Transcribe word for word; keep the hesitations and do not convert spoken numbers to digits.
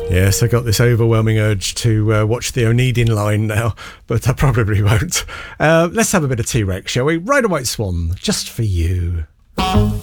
Yes, I got this overwhelming urge to uh, watch the Oneidin line now, but I probably won't. Uh, let's have a bit of T-Rex, shall we? Ride a White Swan, just for you.